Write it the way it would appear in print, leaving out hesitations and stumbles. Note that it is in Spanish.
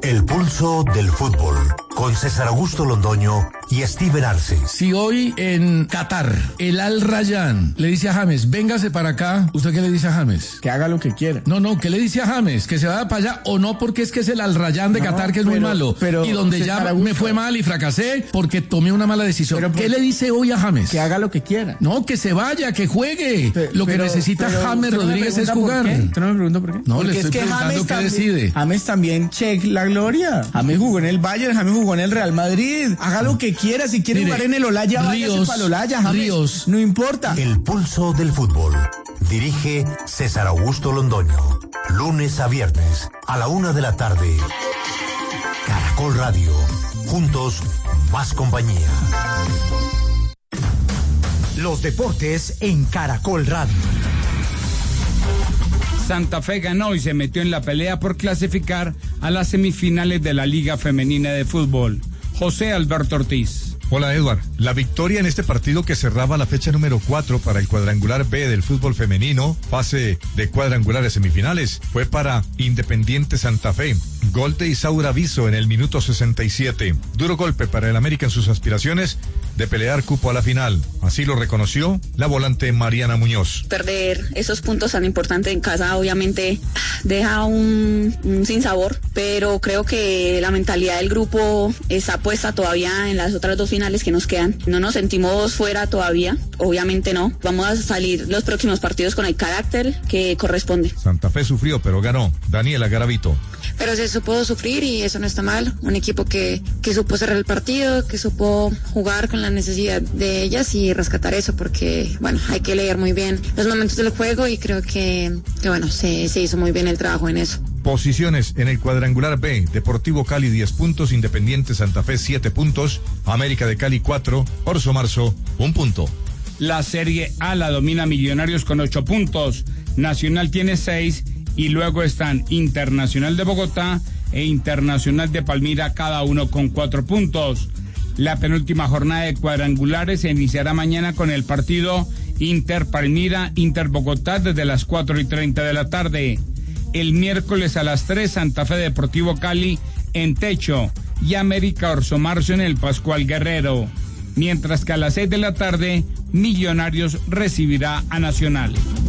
El pulso del fútbol, con César Augusto Londoño y Steven Arce. Si hoy en Qatar el Al Rayyan le dice a James, véngase para acá, ¿usted qué le dice a James? Que haga lo que quiera. No, ¿qué le dice a James? Que se vaya para allá o no, porque es que es el Al Rayyan de Qatar, que es muy malo. Y donde ya me fue mal y fracasé porque tomé una mala decisión. ¿Qué le dice hoy a James? Que haga lo que quiera. No, que se vaya, que juegue. Lo que necesita James Rodríguez es jugar. ¿Usted no me pregunta por qué? No, porque le estoy preguntando qué decide. James también, check la gloria. James jugó en el Bayern, James jugó en el Real Madrid. Haga lo que quiera. Si quiere jugar en el Olaya, váyase para el Olaya, James. No importa. El pulso del fútbol. Dirige César Augusto Londoño. Lunes a viernes a la 1:00 p.m. Caracol Radio. Juntos, más compañía. Los deportes en Caracol Radio. Santa Fe ganó y se metió en la pelea por clasificar a las semifinales de la Liga Femenina de Fútbol. José Alberto Ortiz. Hola, Edward. La victoria en este partido que cerraba la fecha número 4 para el cuadrangular B del fútbol femenino, fase de cuadrangulares semifinales, fue para Independiente Santa Fe. Gol de Isaura Viso en el minuto 67. Duro golpe para el América en sus aspiraciones de pelear cupo a la final. Así lo reconoció la volante Mariana Muñoz. Perder esos puntos tan importantes en casa obviamente deja un sinsabor, pero creo que la mentalidad del grupo está puesta todavía en las otras dos finales que nos quedan. No nos sentimos fuera todavía, obviamente no. Vamos a salir los próximos partidos con el carácter que corresponde. Santa Fe sufrió, pero ganó. Daniela Garavito. Pero se supo sufrir y eso no está mal. Un equipo que supo cerrar el partido, que supo jugar con la necesidad de ellas y rescatar eso, porque bueno, hay que leer muy bien los momentos del juego y creo que bueno, se hizo muy bien el trabajo en eso. Posiciones en el cuadrangular B: Deportivo Cali 10 puntos, Independiente Santa Fe 7 puntos, América de Cali 4, Orso Marzo 1 punto. La Serie A la domina Millonarios con 8 puntos, Nacional tiene 6 y luego están Internacional de Bogotá e Internacional de Palmira, cada uno con 4 puntos. La penúltima jornada de cuadrangulares se iniciará mañana con el partido Inter-Palmira, Inter-Bogotá desde las 4:30 de la tarde. El miércoles a las 3, Santa Fe Deportivo Cali en Techo y América Orso Marzo en el Pascual Guerrero. Mientras que a las 6 de la tarde, Millonarios recibirá a Nacional.